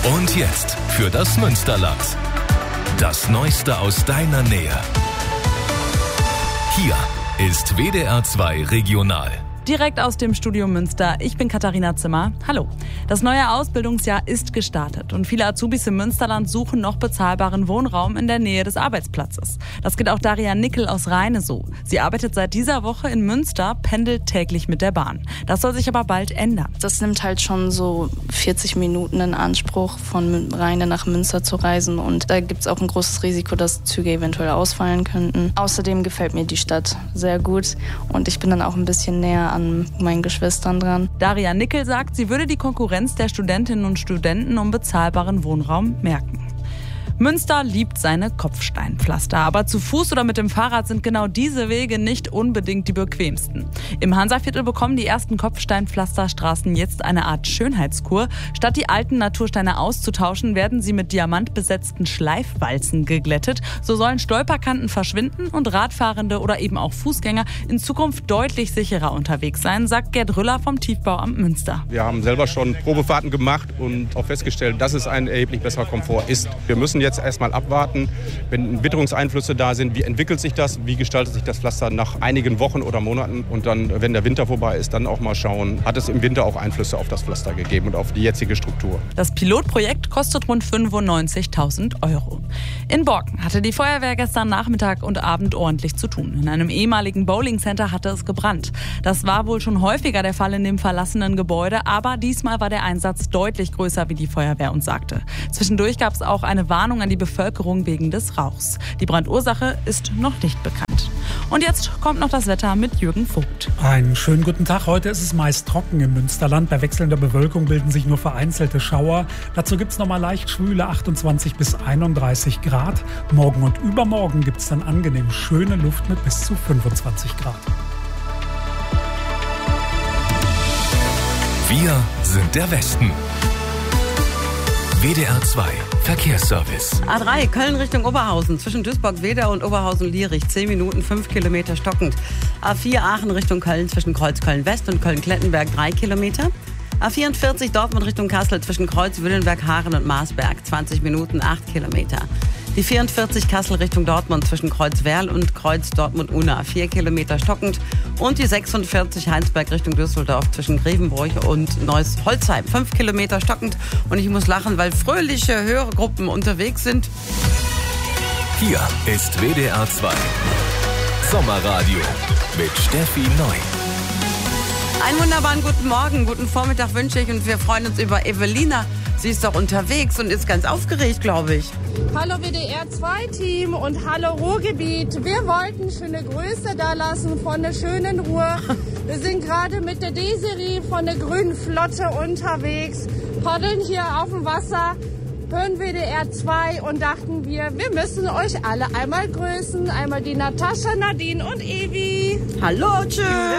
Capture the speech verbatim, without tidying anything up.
Und jetzt für das Münsterland. Das Neueste aus deiner Nähe. Hier ist W D R zwei Regional. Direkt aus dem Studio Münster. Ich bin Katharina Zimmer. Hallo. Das neue Ausbildungsjahr ist gestartet und viele Azubis im Münsterland suchen noch bezahlbaren Wohnraum in der Nähe des Arbeitsplatzes. Das geht auch Daria Nickel aus Rheine so. Sie arbeitet seit dieser Woche in Münster, pendelt täglich mit der Bahn. Das soll sich aber bald ändern. Das nimmt halt schon so vierzig Minuten in Anspruch, von Rheine nach Münster zu reisen. Und da gibt es auch ein großes Risiko, dass Züge eventuell ausfallen könnten. Außerdem gefällt mir die Stadt sehr gut und ich bin dann auch ein bisschen näher an meinen Geschwistern dran. Daria Nickel sagt, sie würde die Konkurrenz der Studentinnen und Studenten um bezahlbaren Wohnraum merken. Münster liebt seine Kopfsteinpflaster, aber zu Fuß oder mit dem Fahrrad sind genau diese Wege nicht unbedingt die bequemsten. Im Hansaviertel bekommen die ersten Kopfsteinpflasterstraßen jetzt eine Art Schönheitskur. Statt die alten Natursteine auszutauschen, werden sie mit diamantbesetzten Schleifwalzen geglättet. So sollen Stolperkanten verschwinden und Radfahrende oder eben auch Fußgänger in Zukunft deutlich sicherer unterwegs sein, sagt Gerd Rüller vom Tiefbauamt Münster. Wir haben selber schon Probefahrten gemacht und auch festgestellt, dass es ein erheblich besserer Komfort ist. Wir müssen jetzt erstmal abwarten, wenn Witterungseinflüsse da sind, wie entwickelt sich das, wie gestaltet sich das Pflaster nach einigen Wochen oder Monaten und dann, wenn der Winter vorbei ist, dann auch mal schauen, hat es im Winter auch Einflüsse auf das Pflaster gegeben und auf die jetzige Struktur. Das Pilotprojekt kostet rund fünfundneunzigtausend Euro. In Borken hatte die Feuerwehr gestern Nachmittag und Abend ordentlich zu tun. In einem ehemaligen Bowlingcenter hatte es gebrannt. Das war wohl schon häufiger der Fall in dem verlassenen Gebäude, aber diesmal war der Einsatz deutlich größer, wie die Feuerwehr uns sagte. Zwischendurch gab es auch eine Warnung an die Bevölkerung wegen des Rauchs. Die Brandursache ist noch nicht bekannt. Und jetzt kommt noch das Wetter mit Jürgen Vogt. Einen schönen guten Tag. Heute ist es meist trocken im Münsterland. Bei wechselnder Bewölkung bilden sich nur vereinzelte Schauer. Dazu gibt es nochmal leicht schwüle achtundzwanzig bis einunddreißig Grad. Morgen und übermorgen gibt es dann angenehm schöne Luft mit bis zu fünfundzwanzig Grad. Wir sind der Westen. W D R zwei Verkehrsservice. A drei Köln Richtung Oberhausen zwischen Duisburg-Wedau und Oberhausen-Lierich zehn Minuten, fünf Kilometer stockend. A vier Aachen Richtung Köln zwischen Kreuz-Köln-West und Köln-Klettenberg drei Kilometer. A vierundvierzig Dortmund Richtung Kassel zwischen Kreuz-Willenberg, Haaren und Marsberg zwanzig Minuten, acht Kilometer. Die vierundvierzig Kassel Richtung Dortmund zwischen Kreuz-Werl und Kreuz-Dortmund-Unna vier Kilometer stockend. Und die sechsundvierzig Heinsberg Richtung Düsseldorf zwischen Grevenbroich und Neuss-Holzheim fünf Kilometer stockend. Und ich muss lachen, weil fröhliche Hörergruppen unterwegs sind. Hier ist W D R zwei Sommerradio mit Steffi Neu. Einen wunderbaren guten Morgen, guten Vormittag wünsche ich und wir freuen uns über Evelina. Sie ist doch unterwegs und ist ganz aufgeregt, glaube ich. Hallo W D R zwei Team und hallo Ruhrgebiet. Wir wollten schöne Grüße da lassen von der schönen Ruhr. Wir sind gerade mit der Desiree von der Grünen Flotte unterwegs, paddeln hier auf dem Wasser, hören W D R zwei und dachten wir, wir müssen euch alle einmal grüßen. Einmal die Natascha, Nadine und Evi. Hallo, tschüss.